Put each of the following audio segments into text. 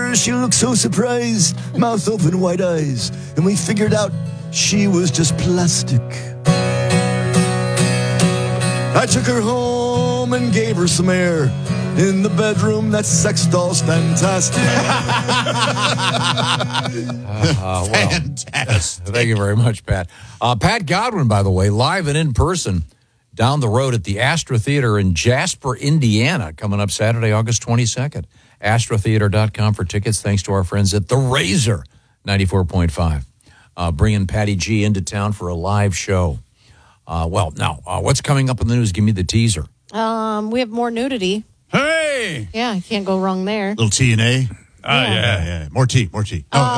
her, she looked so surprised, mouth open, white eyes. And we figured out she was just plastic. I took her home and gave her some air. In the bedroom, that sex doll's fantastic. Fantastic. Thank you very much, Pat. Pat Godwin, by the way, live and in person down the road at the Astra Theater in Jasper, Indiana, coming up Saturday, August 22nd. AstraTheater.com for tickets, thanks to our friends at The Razor 94.5. Bringing Patty G into town for a live show. What's coming up in the news? Give me the teaser. We have more nudity. Hey! Yeah, you can't go wrong there. Little T&A. Yeah. More tea. More.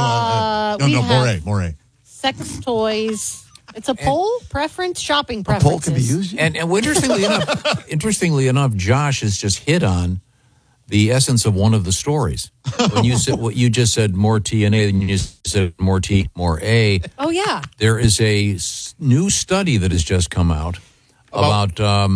Sex toys. It's a poll preference, shopping A preferences. poll can be used. And interestingly enough, Josh has just hit on the essence of one of the stories. When you said what you just said, more T and A, and you just said more T, more A. Oh, yeah. There is a new study that has just come out about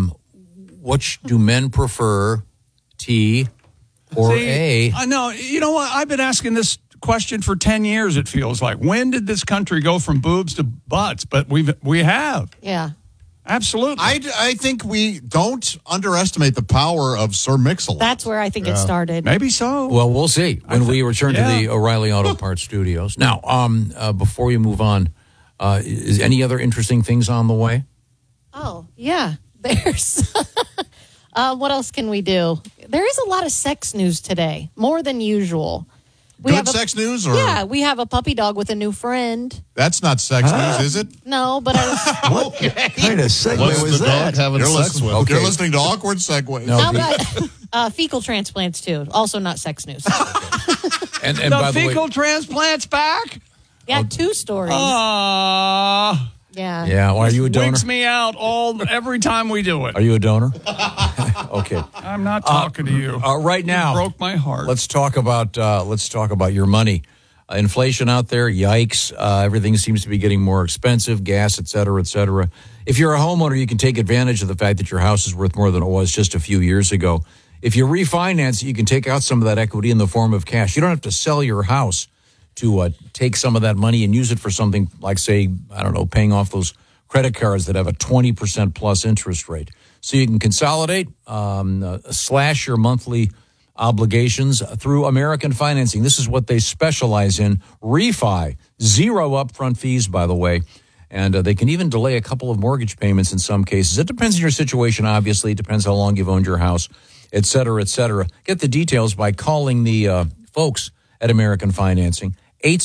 do men prefer, T or A? I know. You know what? I've been asking this question for 10 years, it feels like. When did this country go from boobs to butts? But we have. Yeah. Absolutely. I think we don't underestimate the power of Sir Mix-a-Lot. That's where I think it started. Maybe so. Well, we'll see when we return to the O'Reilly Auto Parts studios. Now, before you move on, is any other interesting things on the way? Oh, yeah. There's... what else can we do? There is a lot of sex news today, more than usual. Good sex news? Or? Yeah, we have a puppy dog with a new friend. That's not sex news, is it? No, but I was... What kind of segue was that? You're listening to Awkward Segues. No, How about fecal transplants, too? Also not sex news. and the by the fecal way, transplants back? Yeah, 2 stories. Yeah. yeah, well, are you a donor? Wigs me out every time we do it. Are you a donor? Okay. I'm not talking to you. Right now, You broke my heart. Let's talk about your money. Inflation out there, yikes! Everything seems to be getting more expensive, gas, et cetera, et cetera. If you're a homeowner, you can take advantage of the fact that your house is worth more than it was just a few years ago. If you refinance, you can take out some of that equity in the form of cash. You don't have to sell your house to take some of that money and use it for something like, say, I don't know, paying off those credit cards that have a 20% plus interest rate. So you can consolidate, slash your monthly obligations through American Financing. This is what they specialize in. Refi, 0 upfront fees, by the way. And they can even delay a couple of mortgage payments in some cases. It depends on your situation, obviously. It depends how long you've owned your house, et cetera, et cetera. Get the details by calling the folks at American Financing.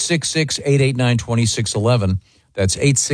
866-889-2611. That's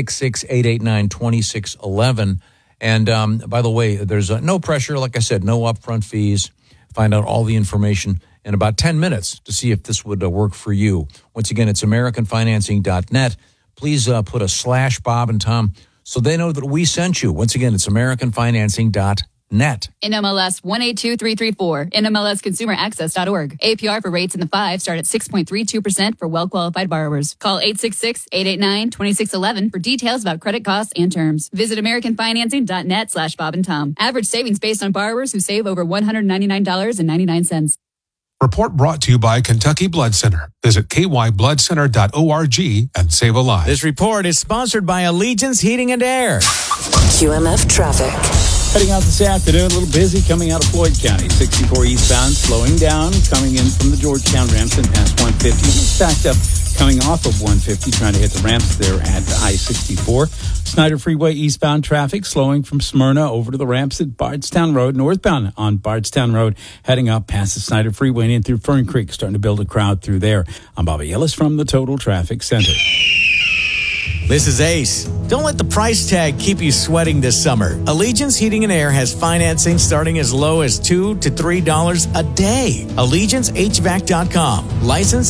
866-889-2611. And by the way, there's no pressure. Like I said, no upfront fees. Find out all the information in about 10 minutes to see if this would work for you. Once again, it's AmericanFinancing.net. Please put a / Bob and Tom so they know that we sent you. Once again, it's AmericanFinancing.net. NMLS 182334, NMLSConsumerAccess.org. APR for rates in the 5 start at 6.32% for well-qualified borrowers. Call 866-889-2611 for details about credit costs and terms. Visit AmericanFinancing.net / Bob and Tom. Average savings based on borrowers who save over $199.99. Report brought to you by Kentucky Blood Center. Visit kybloodcenter.org and save a life. This report is sponsored by Allegiance Heating and Air. QMF traffic. Heading out this afternoon, a little busy coming out of Floyd County. 64 eastbound, slowing down, coming in from the Georgetown ramps and past 150. Stacked up coming off of 150, trying to hit the ramps there at I-64. Snyder Freeway eastbound traffic slowing from Smyrna over to the ramps at Bardstown Road, northbound on Bardstown Road, heading up past the Snyder Freeway and in through Fern Creek, starting to build a crowd through there. I'm Bobby Ellis from the Total Traffic Center. This is Ace. Don't let the price tag keep you sweating this summer. Allegiance Heating and Air has financing starting as low as $2 to $3 a day. AllegianceHVAC.com. License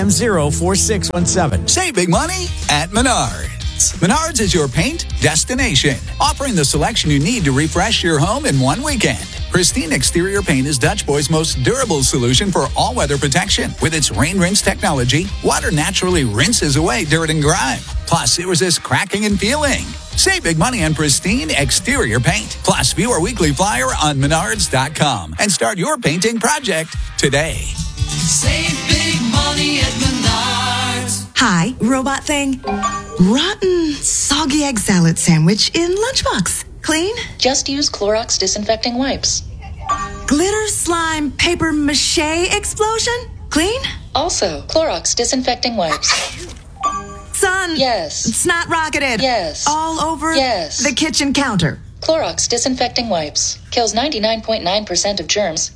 HM04617. Save big money at Menards. Menards is your paint destination, offering the selection you need to refresh your home in one weekend. Pristine Exterior Paint is Dutch Boy's most durable solution for all-weather protection. With its rain rinse technology, water naturally rinses away dirt and grime. Plus, it resists cracking and peeling. Save big money on Pristine Exterior Paint. Plus, view our weekly flyer on Menards.com and start your painting project today. Save big money. Hi, robot thing. Rotten, soggy egg salad sandwich in lunchbox. Clean? Just use Clorox disinfecting wipes. Glitter slime paper mache explosion? Clean? Also, Clorox disinfecting wipes. Son. Yes. Snot rocketed. Yes. All over Yes. the kitchen counter. Clorox disinfecting wipes. Kills 99.9% of germs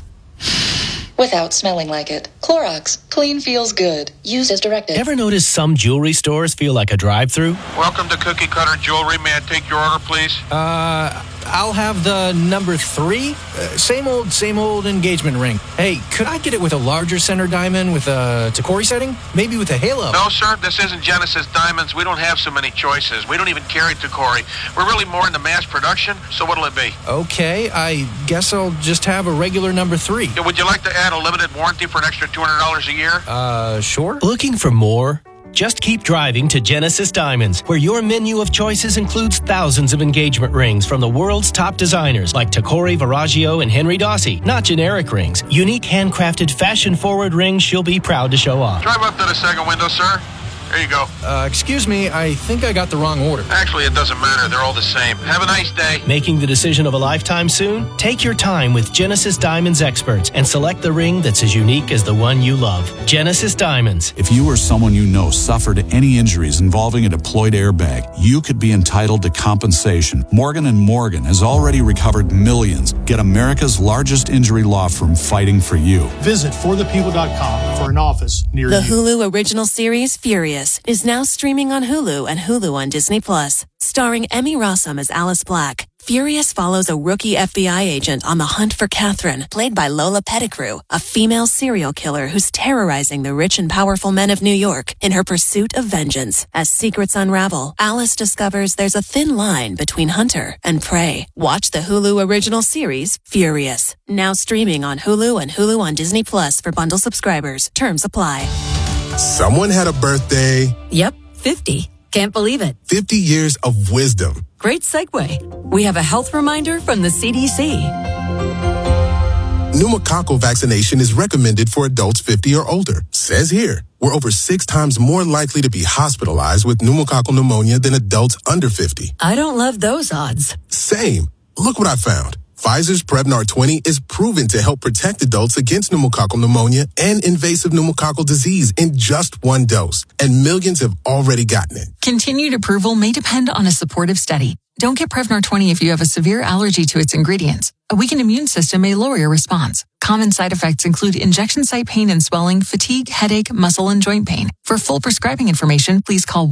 without smelling like it. Clorox. Clean feels good. Use as directed. Ever notice some jewelry stores feel like a drive-thru? Welcome to Cookie Cutter Jewelry. May I take your order, please? I'll have the number 3. Same old engagement ring. Hey, could I get it with a larger center diamond with a Tacori setting? Maybe with a halo? No, sir. This isn't Genesis Diamonds. We don't have so many choices. We don't even carry Tacori. We're really more into mass production, so what'll it be? Okay, I guess I'll just have a regular number 3. Yeah, would you like to add a limited warranty for an extra $200 a year? Sure. Looking for more? Just keep driving to Genesis Diamonds, where your menu of choices includes thousands of engagement rings from the world's top designers like Tacori, Verragio, and Henry Dossi. Not generic rings, unique handcrafted, fashion-forward rings she'll be proud to show off. Drive up to the second window, sir. There you go. Excuse me, I think I got the wrong order. Actually, it doesn't matter. They're all the same. Have a nice day. Making the decision of a lifetime soon? Take your time with Genesis Diamonds experts and select the ring that's as unique as the one you love. Genesis Diamonds. If you or someone you know suffered any injuries involving a deployed airbag, you could be entitled to compensation. Morgan & Morgan has already recovered millions. Get America's largest injury law firm fighting for you. Visit forthepeople.com for an office near The you. Hulu original series, Furious, is now streaming on Hulu and Hulu on Disney+. Starring Emmy Rossum as Alice Black, Furious follows a rookie FBI agent on the hunt for Catherine, played by Lola Pettigrew, a female serial killer who's terrorizing the rich and powerful men of New York in her pursuit of vengeance. As secrets unravel, Alice discovers there's a thin line between hunter and prey. Watch the Hulu original series, Furious, now streaming on Hulu and Hulu on Disney+ for bundle subscribers. Terms apply. Someone had a birthday. Yep, 50. Can't believe it. 50 years of wisdom. Great segue. We have a health reminder from the CDC. Pneumococcal vaccination is recommended for adults 50 or older. Says here, we're over 6 times more likely to be hospitalized with pneumococcal pneumonia than adults under 50. I don't love those odds. Same. Look what I found. Pfizer's Prevnar 20 is proven to help protect adults against pneumococcal pneumonia and invasive pneumococcal disease in just 1 dose. And millions have already gotten it. Continued approval may depend on a supportive study. Don't get Prevnar 20 if you have a severe allergy to its ingredients. A weakened immune system may lower your response. Common side effects include injection site pain and swelling, fatigue, headache, muscle, and joint pain. For full prescribing information, please call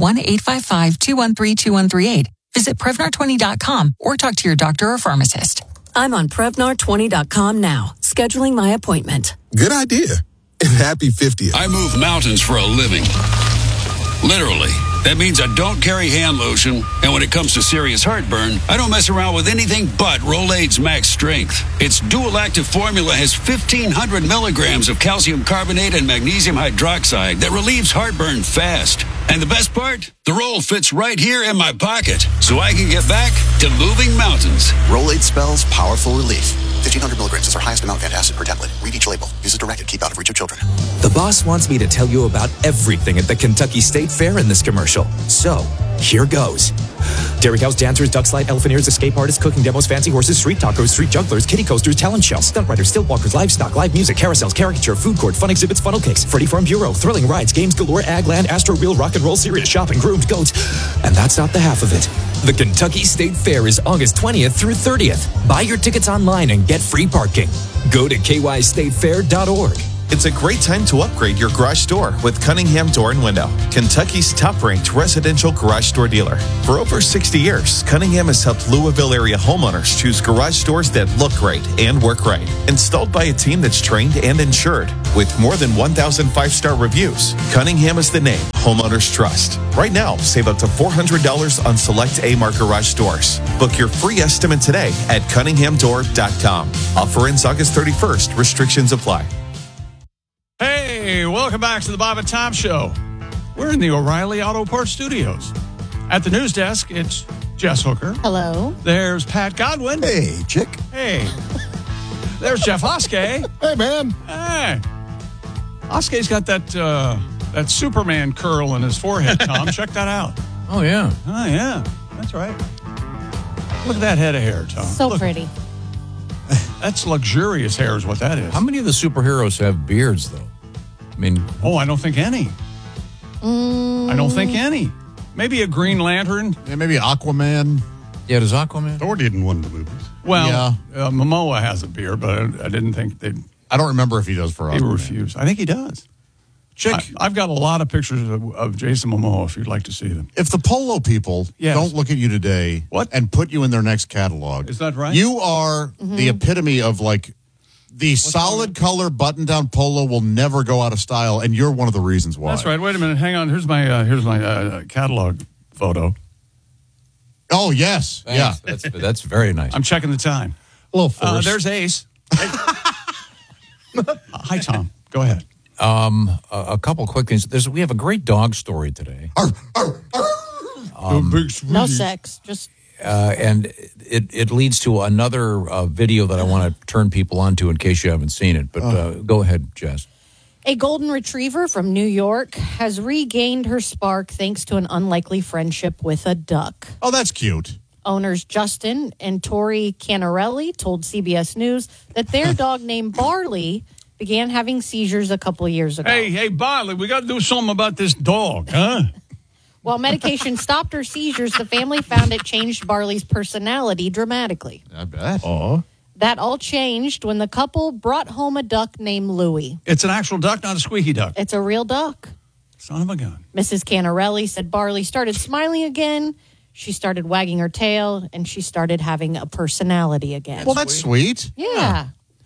1-855-213-2138. Visit Prevnar20.com or talk to your doctor or pharmacist. I'm on Prevnar20.com now, scheduling my appointment. Good idea. And happy 50th. I move mountains for a living. Literally. That means I don't carry hand lotion, and when it comes to serious heartburn, I don't mess around with anything but Rolaids Max Strength. Its dual-active formula has 1,500 milligrams of calcium carbonate and magnesium hydroxide that relieves heartburn fast. And the best part? The roll fits right here in my pocket, so I can get back to moving mountains. Rolaids spells powerful relief. 1,500 milligrams is our highest amount of antacid per tablet. Read each label. Use as directed. Keep out of reach of children. The boss wants me to tell you about everything at the Kentucky State Fair in this commercial. So, here goes. Dairy cows, dancers, duck slide, elephant ears, escape artists, cooking demos, fancy horses, street tacos, street jugglers, kiddie coasters, talent shows, stunt riders, stilt walkers, livestock, live music, carousels, caricature, food court, fun exhibits, funnel cakes, Freddy Farm Bureau, thrilling rides, games galore, ag land, Astro Wheel, rock and roll, serious shopping, groomed goats. And that's not the half of it. The Kentucky State Fair is August 20th through 30th. Buy your tickets online and get free parking. Go to kystatefair.org. It's a great time to upgrade your garage door with Cunningham Door and Window, Kentucky's top-ranked residential garage door dealer. For over 60 years, Cunningham has helped Louisville area homeowners choose garage doors that look great and work right. Installed by a team that's trained and insured. With more than 1,000 five-star reviews, Cunningham is the name homeowners trust. Right now, save up to $400 on select A-Mark garage doors. Book your free estimate today at cunninghamdoor.com. Offer ends August 31st. Restrictions apply. Hey, welcome back to the Bob and Tom Show. We're in the O'Reilly Auto Parts Studios. At the news desk, it's Jess Hooker. Hello. There's Pat Godwin. Hey, chick. Hey. There's Jeff Oskey. Hey, man. Hey. Oskey's got that that Superman curl in his forehead, Tom. Check that out. Oh, yeah. Oh, yeah. That's right. Look at that head of hair, Tom. So pretty. That's luxurious hair is what that is. How many of the superheroes have beards, though? I mean... Oh, I don't think any. I don't think any. Maybe a Green Lantern. Yeah, maybe Aquaman. Yeah, does Aquaman? Thor did in one of the movies. Well, Momoa has a beard, but I didn't think they'd... I don't remember if he does for Aquaman. He refused. I think he does. I've got a lot of pictures of Jason Momoa if you'd like to see them. If the Polo people don't look at you today and put you in their next catalog. Is that right? You are the epitome of like the solid color button-down polo will never go out of style, and you're one of the reasons why. That's right. Wait a minute. Hang on. Here's my catalog photo. Oh, yes. Thanks. Yeah. That's very nice. I'm checking the time. A little forced. There's Ace. Hi, Tom. Go ahead. A couple quick things. We have a great dog story today. No sex, just... and it leads to another video that I want to turn people onto in case you haven't seen it. But go ahead, Jess. A golden retriever from New York has regained her spark thanks to an unlikely friendship with a duck. Oh, that's cute. Owners Justin and Tori Canarelli told CBS News that their dog named Barley began having seizures a couple of years ago. Hey, Barley, we got to do something about this dog, huh? While medication stopped her seizures, the family found it changed Barley's personality dramatically. I bet. Oh. That all changed when the couple brought home a duck named Louie. It's an actual duck, not a squeaky duck. It's a real duck. Son of a gun. Mrs. Canarelli said Barley started smiling again, she started wagging her tail, and she started having a personality again. Well, that's sweet. Yeah.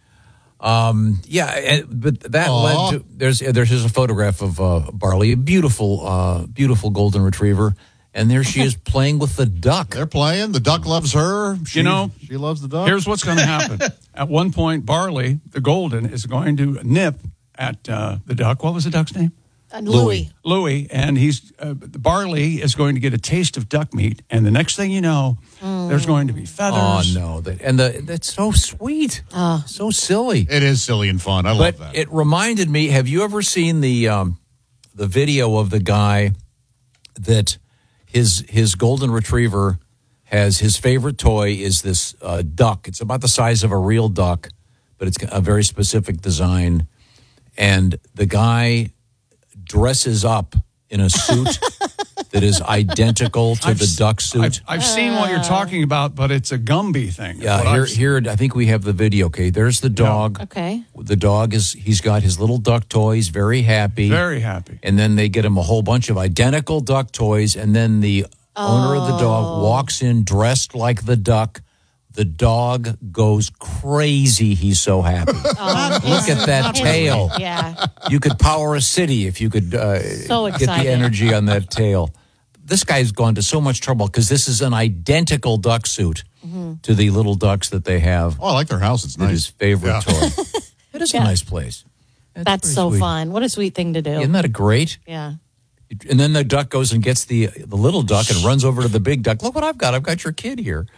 But that led to there's a photograph of Barley, a beautiful golden retriever, and there she is playing with the duck. They're playing. The duck loves her. She loves the duck. Here's what's going to happen. At one point, Barley, the golden, is going to nip at the duck. What was the duck's name? Louie. Louie, and Barley is going to get a taste of duck meat, and the next thing you know, there's going to be feathers. Oh no! That's so sweet, so silly. It is silly and fun. I love that. It reminded me. Have you ever seen the video of the guy that his golden retriever has his favorite toy is this duck? It's about the size of a real duck, but it's a very specific design, and the guy dresses up in a suit that is identical to the duck suit. I've seen what you're talking about, but it's a Gumby thing. Yeah, here I think we have the video. Okay, there's the dog. Okay. The dog he's got his little duck toys, very happy. Very happy. And then they get him a whole bunch of identical duck toys, and then the owner of the dog walks in dressed like the duck. The dog goes crazy. He's so happy. Look at that tail. Yeah. You could power a city if you could get the energy on that tail. This guy's gone to so much trouble because this is an identical duck suit to the little ducks that they have. Oh, I like their house. It's nice. His favorite toy. It is a nice place. That's so sweet. fun. What a sweet thing to do. Isn't that great? Yeah. And then the duck goes and gets the little duck and runs over to the big duck. Look what I've got. I've got your kid here.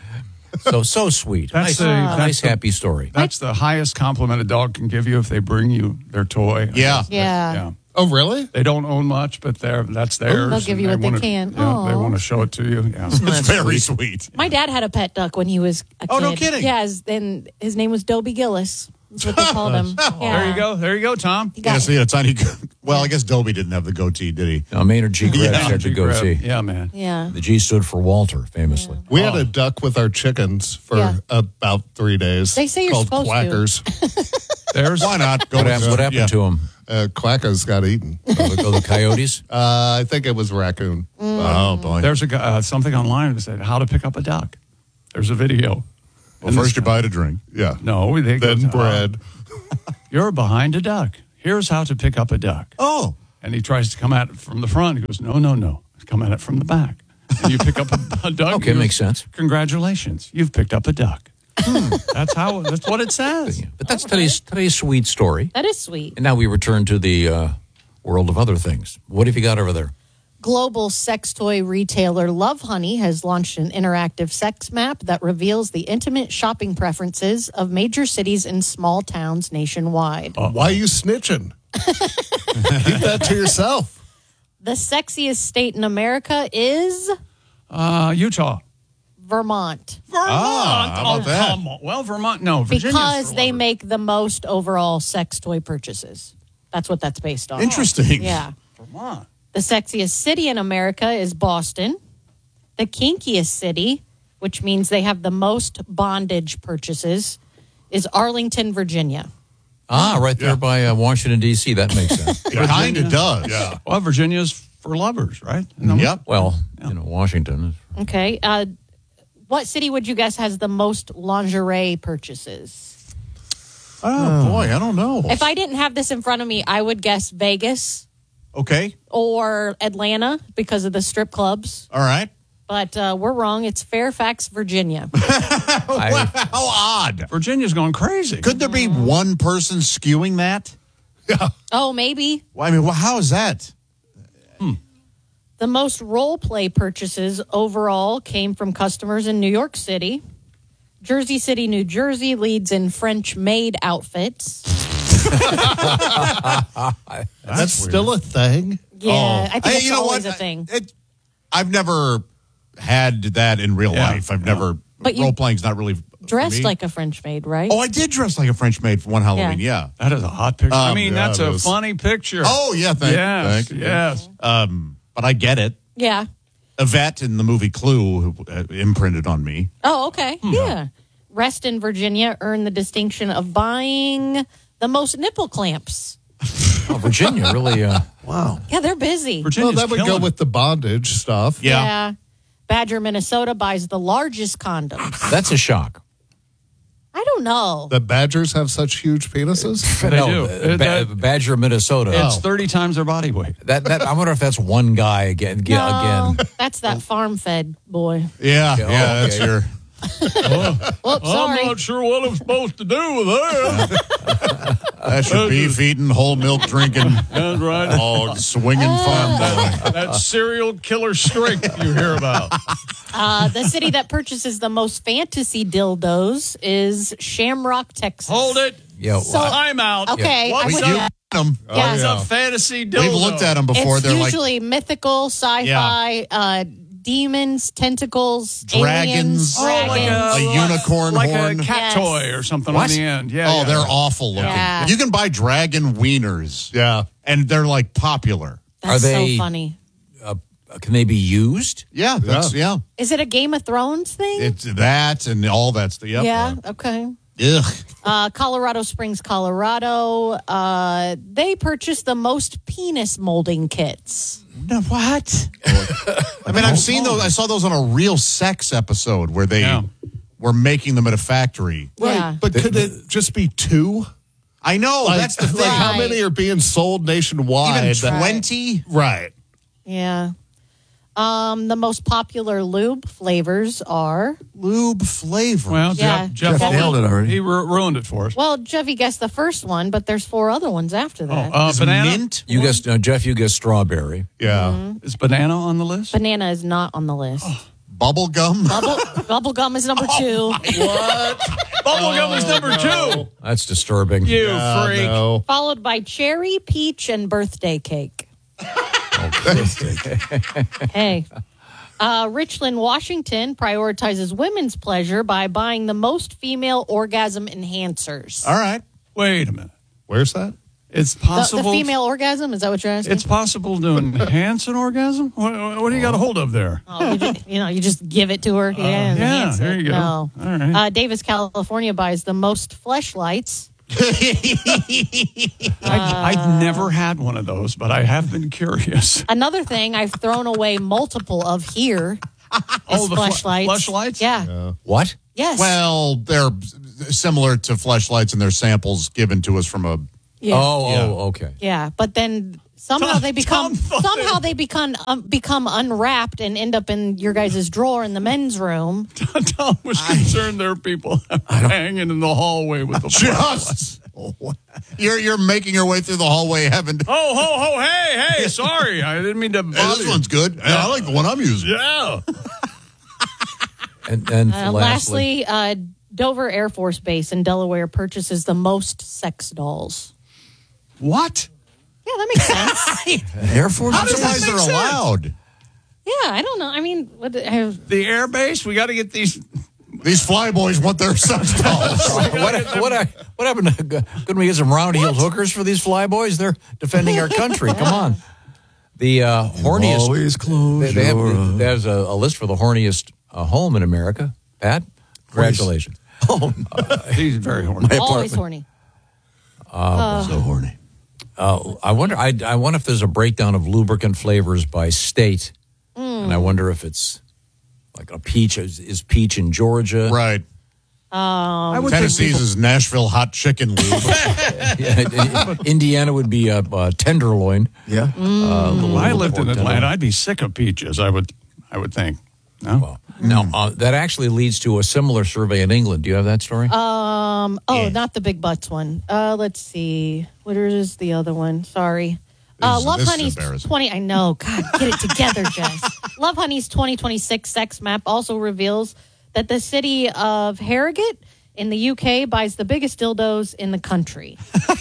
So sweet. Nice, happy story. That's the highest compliment a dog can give you if they bring you their toy. Yeah. Oh, really? They don't own much, but that's theirs. They'll give you what they can. Yeah, they want to show it to you. Yeah. It's very sweet. My dad had a pet duck when he was a kid. Oh, no kidding. Yeah, and his name was Dobie Gillis. That's what they called him. Yeah. There you go, Tom. A tiny. Well, I guess Dobie didn't have the goatee, did he? No, Maynard G. Krebs had the goatee. Yeah, man. Yeah. The G stood for Walter, famously. We had a duck with our chickens for about 3 days. They say you're called supposed Quackers. There's Why not? What happened to him? Quackers got eaten. The coyotes? I think it was raccoon. Oh, boy. There's something online that said how to pick up a duck. There's a video. Well, first you buy it a drink. Yeah. No, they go then bread. You're behind a duck. Here's how to pick up a duck. Oh. And he tries to come at it from the front. He goes, no. Come at it from the back. And you pick up a duck. Okay, makes sense. Congratulations. You've picked up a duck. That's what it says. But that's today's sweet story. That is sweet. And now we return to the world of other things. What have you got over there? Global sex toy retailer Lovehoney has launched an interactive sex map that reveals the intimate shopping preferences of major cities and small towns nationwide. Why are you snitching? Keep that to yourself. The sexiest state in America is Utah. Vermont. Vermont. how about that? Come on. Well, Vermont, no. Virginia's Because for they lovers. make the most overall sex toy purchases. That's what that's based on. Interesting. Yeah. Vermont. The sexiest city in America is Boston. The kinkiest city, which means they have the most bondage purchases, is Arlington, Virginia. Right there by Washington, D.C. That makes sense. It kind of does. Yeah. Well, Virginia's for lovers, right? Yep. Well, Washington. Okay. What city would you guess has the most lingerie purchases? Oh, boy, I don't know. If I didn't have this in front of me, I would guess Vegas Okay. or Atlanta because of the strip clubs. All right. But we're wrong. It's Fairfax, Virginia. How odd. Virginia's going crazy. Could there be one person skewing that? Yeah. Oh, maybe. Well, I mean, how is that? The most role play purchases overall came from customers in New York City. Jersey City, New Jersey leads in French maid outfits. That's still a thing. Yeah, I think it's you know always what? a thing. I've never had that in real life. I've never. But you role playing's not really Dressed me. like a French maid, right? Oh, I did dress like a French maid for one Halloween. Yeah. That is a hot picture. I mean, yeah, that's it a is. funny picture. Oh yeah, thank you. Yes. But I get it. Yeah. Yvette in the movie Clue imprinted on me. Oh, okay. Yeah. Reston, Virginia earned the distinction of buying the most nipple clamps. Oh, Virginia, really? Wow. Yeah, they're busy. Well, that would go with the bondage stuff. Yeah. Badger, Minnesota buys the largest condoms. That's a shock. I don't know. That badgers have such huge penises? They do. Badger, Minnesota. It's 30 times their body weight. That I wonder if that's one guy again. No, Again. that's that farm-fed boy. Yeah, Yeah, that's okay. your. Whoops, sorry. I'm not sure what I'm supposed to do with that. That's your beef eating, whole milk drinking, That's right. hog swinging farm boy. That serial killer streak you hear about. The city that purchases the most fantasy dildos is Shamrock, Texas. Hold it. Yeah. So- I'm out. Okay, What's I would- up? Them. Yeah. What's a fantasy dildo? We've looked at them before. It's They're usually mythical, sci-fi, demons, tentacles, Dragons. aliens, Oh, like a unicorn like horn. a cat Yes. toy or something What? on the end. Yeah. Oh, yeah. they're awful looking. Yeah. You can buy dragon wieners. Yeah. And they're like popular. That's Are they- so funny. Can they be used? Yeah, that's yeah. Is it a Game of Thrones thing? It's that and all that stuff. Yep. Yeah. Okay. Ugh. Colorado Springs, Colorado. They purchased the most penis molding kits. No, what? I mean, I've seen those. I saw those on a Real Sex episode where they were making them at a factory. Right. Yeah. But could it just be two? I know. Like, that's the thing. like how Right. many are being sold nationwide? Even 20? Right. Yeah. The most popular lube flavors are. Lube flavor. Well, Yeah. Jeff nailed it already. He ruined it for us. Well, Jeffy guessed the first one, but there's 4 other ones after that. Is banana. mint? You guessed Jeff. You guessed strawberry. Yeah. Is banana on the list? Banana is not on the list. Bubble gum? Bubble gum is number 2. Bubblegum is number 2. That's disturbing. You freak. No. Followed by cherry, peach, and birthday cake. Hey. Richland, Washington prioritizes women's pleasure by buying the most female orgasm enhancers. All right. Wait a minute. Where's that? It's The possible. female orgasm? Is that what you're asking? It's possible to enhance an orgasm? What do you got a hold of there? Oh, you just give it to her. Yeah, enhance there it. you go. No. All right. Davis, California buys the most fleshlights. I've never had one of those, but I have been curious. Another thing I've thrown away multiple of here is the fleshlights. fleshlights? Yeah. What? Yes. Well, they're similar to fleshlights and they're samples given to us from a. Yeah. Okay. Yeah, but then somehow they become unwrapped and end up in your guys' drawer in the men's room. Tom was concerned there are people hanging in the hallway with the Just. You're making your way through the hallway having. Oh, hey, sorry. I didn't mean to bother Hey, this you. one's good. I like the one I'm using. Yeah. And Lastly, Dover Air Force Base in Delaware purchases the most sex dolls. What? Yeah, that makes sense. Air Force. How does that are allowed? Yeah, I don't know. I mean, The air base, we got to get these. These flyboys want their sex dolls. What happened? Couldn't we get some round-heeled hookers for these flyboys? They're defending our country. Come on. The horniest. Always close there's a list for the horniest home in America. Pat, congratulations. Oh, He's very horny. always horny. so horny. I wonder. I wonder if there's a breakdown of lubricant flavors by state, and I wonder if it's like a peach. Is peach in Georgia? Right. Tennessee's is Nashville hot chicken lube. Indiana would be a tenderloin. Yeah. When I lived in Atlanta, I'd be sick of peaches. I would think. No. Well, no, that actually leads to a similar survey in England. Do you have that story? Not the big butts one. Let's see. What is the other one? Sorry. Love Honey's 20. I know. God, get it together, Jess. Love Honey's 2026 sex map also reveals that the city of Harrogate in the UK buys the biggest dildos in the country.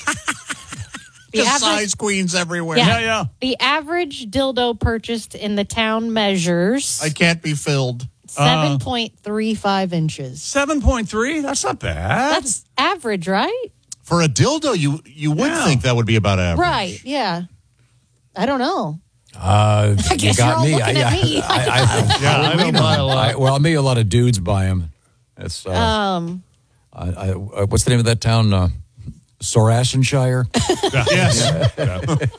Just size queens everywhere. Yeah. The average dildo purchased in the town measures. I can't be filled. 7.35 inches. 7.3? That's not bad. That's average, right? For a dildo, you would think that would be about average. Right, yeah. I don't know. I guess you got you're all me. looking at me. I don't buy a lot. Well, maybe a lot of dudes buy them. It's, what's the name of that town? Sorassenshire? Yes.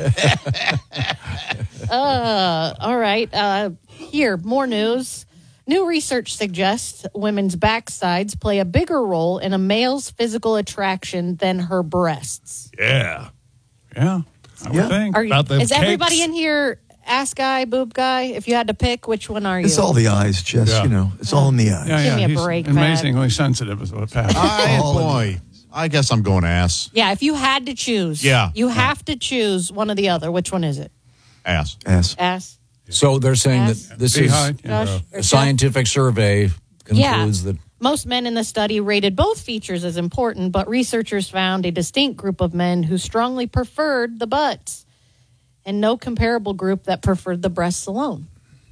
All right. Here, more news. New research suggests women's backsides play a bigger role in a male's physical attraction than her breasts. Yeah. I would think. Is everybody in here ass guy, boob guy? If you had to pick, which one are you? It's all the eyes, Jess. Yeah. You know, it's all in the eyes. Give me a He's break, Pat. amazingly sensitive is what Pat. Boy, I guess I'm going ass. Yeah, if you had to choose. Yeah. You have to choose one or the other. Which one is it? Ass. Ass. So they're saying Ass. that this Behind, is Josh, a scientific survey concludes that most men in the study rated both features as important, but researchers found a distinct group of men who strongly preferred the butts and no comparable group that preferred the breasts alone.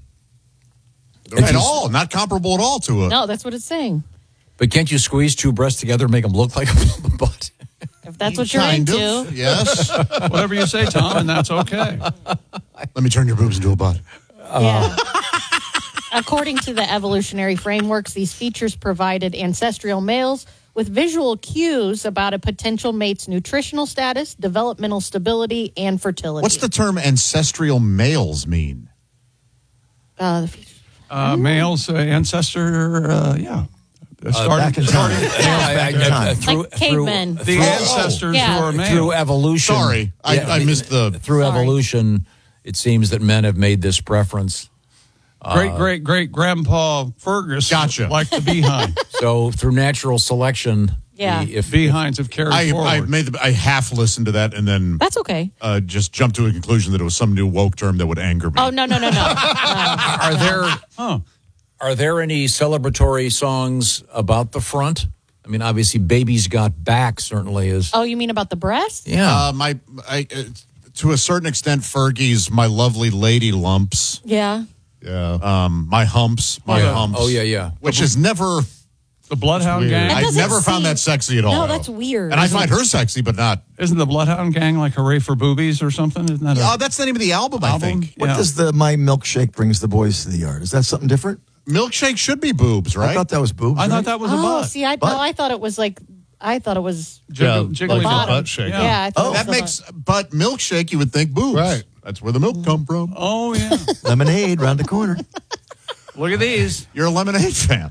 At all. Not comparable at all to it. No, that's what it's saying. But can't you squeeze two breasts together and make them look like a butt? If that's what you're Kind into. of, yes. Whatever you say, Tom, and that's okay. Let me turn your boobs into a butt. Yeah. According to the evolutionary frameworks, these features provided ancestral males with visual cues about a potential mate's nutritional status, developmental stability, and fertility. What's the term ancestral males mean? The features. Males, ancestor, Back in time. Like cavemen. The ancestors who are male. Through evolution. Sorry, I missed the... Through evolution, it seems that men have made this preference. Great grandpa Fergus liked the behind. So through natural selection, if behinds have carried forward. I half listened to that and then That's okay. just jumped to a conclusion that it was some new woke term that would anger me. Oh, no. Are there any celebratory songs about the front? I mean, obviously, Baby's Got Back certainly is. Oh, you mean about the breast? Yeah. To a certain extent, Fergie's My Lovely Lady Lumps. Yeah. Yeah. My Humps. My Humps. Oh, yeah. Which is never... The Bloodhound Gang? I never found that sexy at all. No, that's weird. And I find her sexy, but not... Isn't the Bloodhound Gang like Hooray for Boobies or something? Isn't that that's the name of the album, I think. What does the My Milkshake Brings the Boys to the Yard? Is that something different? Milkshake should be boobs, right? I thought that was boobs. I thought that was a butt. See, I thought it was like... I thought it was... Jiggly butt shake. Yeah, I thought it was that the makes... But milkshake, you would think boobs. Right. That's where the milk come from. Oh, yeah. Lemonade round the corner. Look at these. You're a lemonade fan.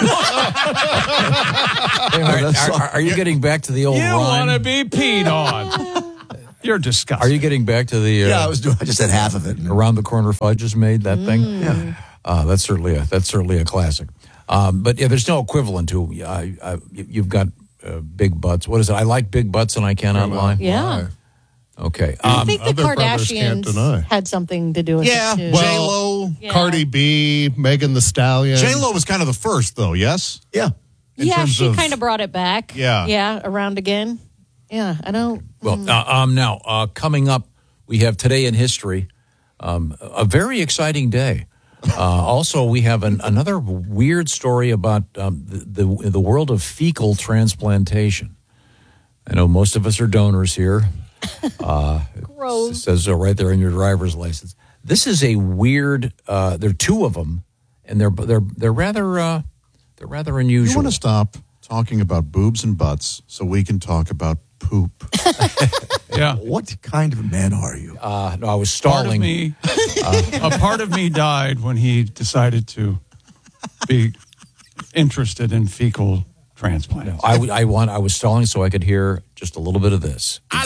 Are you getting back to the old You rhyme? want to be peed on. You're disgusting. Are you getting back to the... I just had half of it. Around the Corner Fudge has made that thing? Yeah. That's certainly a classic. But yeah, there's no equivalent to... you've got big butts. What is it? I like big butts and I cannot lie. Yeah. Okay. I think the other brothers can't deny. Kardashians had something to do with it, too. J-Lo. Cardi B, Megan Thee Stallion. J-Lo was kind of the first, though, yes? Yeah. Yeah, terms she of- kind of brought it back. Yeah. Yeah, around again. Yeah, I don't. Well, now, coming up, we have Today in History, a very exciting day. Also, we have another weird story about the world of fecal transplantation. I know most of us are donors here. Gross. It says so right there in your driver's license. This is a weird. There are two of them, and they're rather unusual. You want to stop talking about boobs and butts so we can talk about poop? Yeah. What kind of man are you? No, I was stalling. A part of me died when he decided to be interested in fecal transplant. I was stalling so I could hear just a little bit of this.